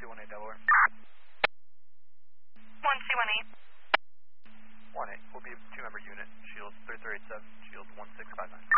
1218 Delaware. 1218. 18. We'll be a 2-member unit. Shield 3387, shield 1659.